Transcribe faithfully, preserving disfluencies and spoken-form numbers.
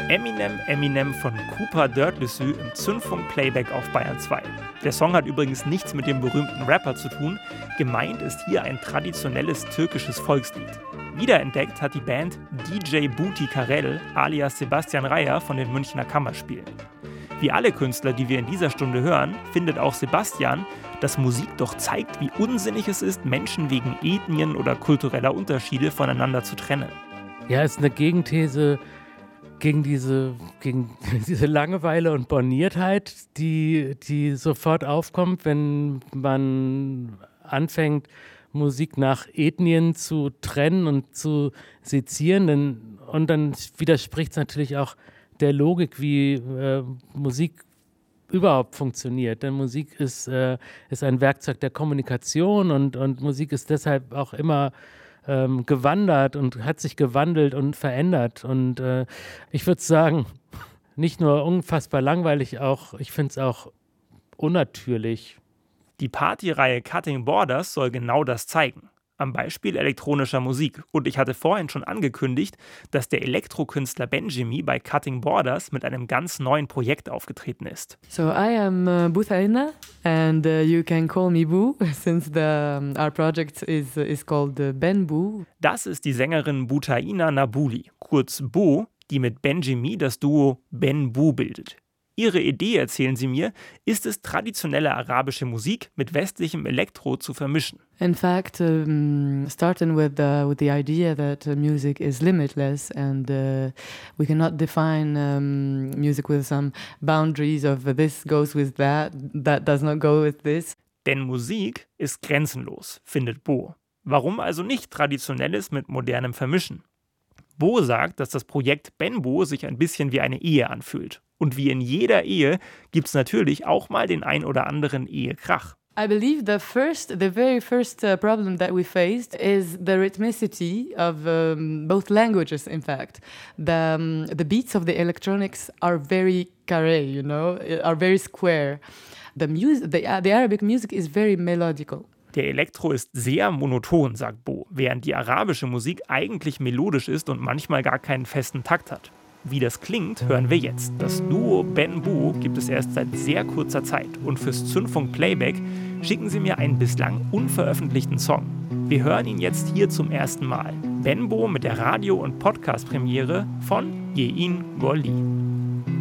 Eminem, Eminem von Cooper Dirtlisü im Zündfunk-Playback auf Bayern zwei. Der Song hat übrigens nichts mit dem berühmten Rapper zu tun. Gemeint ist hier ein traditionelles türkisches Volkslied. Wiederentdeckt hat die Band D J Booty Karel alias Sebastian Reyer von den Münchner Kammerspielen. Wie alle Künstler, die wir in dieser Stunde hören, findet auch Sebastian, dass Musik doch zeigt, wie unsinnig es ist, Menschen wegen Ethnien oder kultureller Unterschiede voneinander zu trennen. Ja, es ist eine Gegenthese gegen diese, gegen diese Langeweile und Borniertheit, die, die sofort aufkommt, wenn man anfängt, Musik nach Ethnien zu trennen und zu sezieren. Denn, und dann widerspricht es natürlich auch der Logik, wie äh, Musik überhaupt funktioniert. Denn Musik ist, äh, ist ein Werkzeug der Kommunikation und, und Musik ist deshalb auch immer ähm, gewandert und hat sich gewandelt und verändert. Und äh, ich würde sagen, nicht nur unfassbar langweilig, auch, ich finde es auch unnatürlich. Die Partyreihe Cutting Borders soll genau das zeigen. Am Beispiel elektronischer Musik. Und ich hatte vorhin schon angekündigt, dass der Elektrokünstler Benjimi bei Cutting Borders mit einem ganz neuen Projekt aufgetreten ist. So I am uh, Butaina and uh, you can call me Boo, since the, um, our project is, is called uh, Ben Boo. Das ist die Sängerin Butaina Nabuli, kurz Bo, die mit Benjimi das Duo Ben Boo bildet. Ihre Idee, erzählen sie mir, ist es, traditionelle arabische Musik mit westlichem Elektro zu vermischen. In fact, um, starting with the, with the idea that uh, music is limitless and uh, we cannot define um, music with some boundaries of uh, this goes with that, that does not go with this. Denn Musik ist grenzenlos, findet Bo. Warum also nicht Traditionelles mit modernem vermischen? Bo sagt, dass das Projekt Benbo sich ein bisschen wie eine Ehe anfühlt. Und wie in jeder Ehe gibt es natürlich auch mal den ein oder anderen Ehekrach. I believe the first, the very first uh, problem that we faced is the rhythmicity of um, both languages. In fact, the um, the beats of the electronics are very carré, you know, are very square. The music, the, uh, the Arabic music is very melodical. Der Elektro ist sehr monoton, sagt Bo, während die arabische Musik eigentlich melodisch ist und manchmal gar keinen festen Takt hat. Wie das klingt, hören wir jetzt. Das Duo Ben Boo gibt es erst seit sehr kurzer Zeit und fürs Zündfunk Playback schicken sie mir einen bislang unveröffentlichten Song. Wir hören ihn jetzt hier zum ersten Mal. Ben Boo mit der Radio- und Podcast-Premiere von Yein Golli.